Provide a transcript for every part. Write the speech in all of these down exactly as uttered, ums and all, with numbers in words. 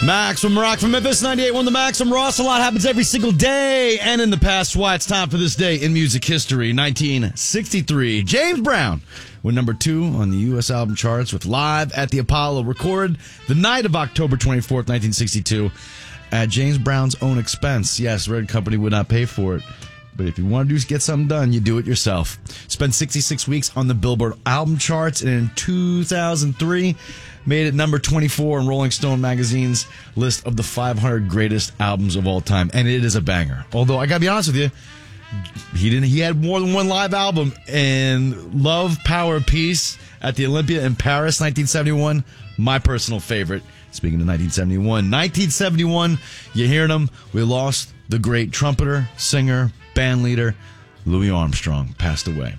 Max from Rock from Memphis, ninety-eight point one The Max. I'm Ross. A lot happens every single day and in the past. Why it's time for this day in music history. nineteen sixty-three, James Brown went number two on the U S album charts with Live at the Apollo, recorded the night of October twenty-fourth, nineteen sixty-two, at James Brown's own expense. Yes, the record company would not pay for it. But if you want to do, get something done, you do it yourself. Spent sixty-six weeks on the Billboard album charts, and in two thousand three, made it number twenty-four in Rolling Stone magazine's list of the five hundred greatest albums of all time. And it is a banger. Although, I gotta be honest with you, he didn't. He had more than one live album. And Love, Power, Peace at the Olympia in Paris, nineteen seventy-one, my personal favorite. Speaking of nineteen seventy-one, nineteen seventy-one, you hearing him? We lost the great trumpeter, singer, band leader, Louis Armstrong, passed away.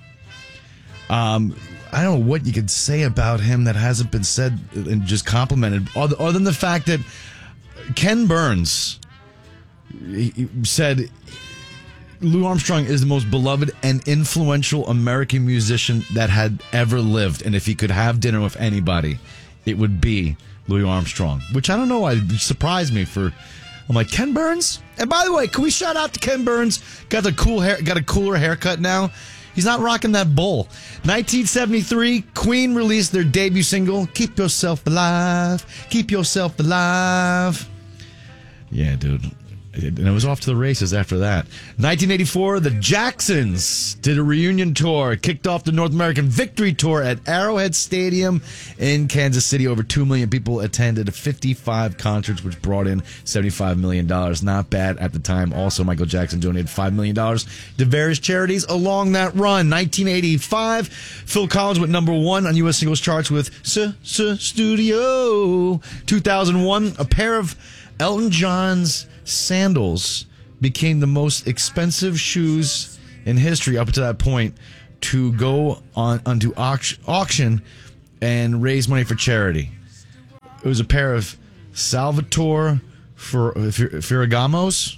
Um, I don't know what you could say about him that hasn't been said and just complimented, other, other than the fact that Ken Burns he, he said Louis Armstrong is the most beloved and influential American musician that had ever lived. And if he could have dinner with anybody, it would be Louis Armstrong, which I don't know, it surprised me for... I'm like, Ken Burns? And by the way, can we shout out to Ken Burns? Got the cool hair, got a cooler haircut now. He's not rocking that bowl. nineteen seventy-three, Queen released their debut single, Keep Yourself Alive, Keep Yourself Alive. Yeah, dude. And it was off to the races after that. nineteen eighty-four, the Jacksons did a reunion tour, kicked off the North American Victory Tour at Arrowhead Stadium in Kansas City. Over two million people attended fifty-five concerts, which brought in seventy-five million dollars. Not bad at the time. Also, Michael Jackson donated five million dollars to various charities along that run. nineteen eighty-five, Phil Collins went number one on U S singles charts with S-S-Studio. two thousand one, a pair of Elton John's sandals became the most expensive shoes in history up to that point to go on onto auction and raise money for charity. It was a pair of Salvatore Ferragamos,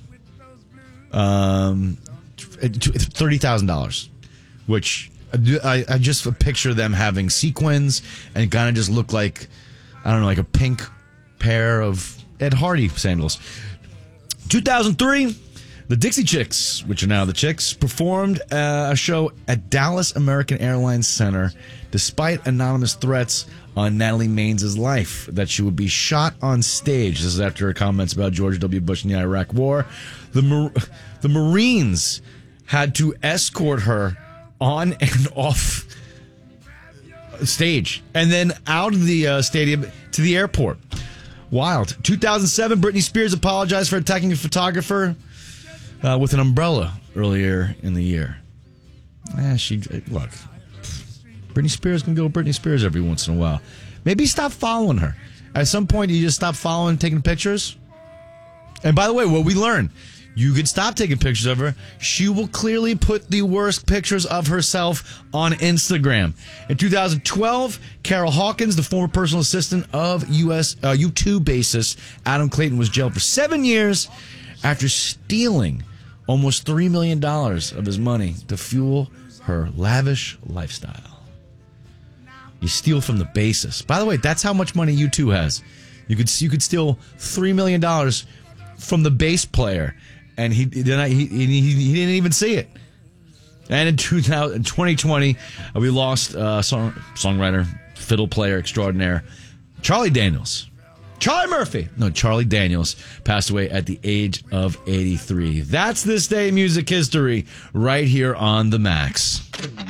um, thirty thousand dollars, which I, I just picture them having sequins and kind of just look like, I don't know, like a pink pair of Ed Hardy sandals. two thousand three, the Dixie Chicks, which are now the Chicks, performed uh, a show at Dallas American Airlines Center despite anonymous threats on Natalie Maines' life that she would be shot on stage. This is after her comments about George W. Bush and the Iraq War. The, Mar- the Marines had to escort her on and off stage and then out of the uh, stadium to the airport. Wild. two thousand seven, Britney Spears apologized for attacking a photographer uh, with an umbrella earlier in the year. Eh, she look, Britney Spears can go Britney Spears every once in a while. Maybe stop following her. At some point, you just stop following and taking pictures. And by the way, what we learned, you could stop taking pictures of her. She will clearly put the worst pictures of herself on Instagram. In two thousand twelve, Carol Hawkins, the former personal assistant of U S uh, U two bassist Adam Clayton, was jailed for seven years after stealing almost three million dollars of his money to fuel her lavish lifestyle. You steal from the bassist. By the way, that's how much money U two has. You could you could steal three million dollars from the bass player. And he, he, he he didn't even see it. And in twenty twenty, we lost uh, song, songwriter, fiddle player extraordinaire, Charlie Daniels. Charlie Murphy. No, Charlie Daniels passed away at the age of eighty-three. That's this day in music history right here on The Max.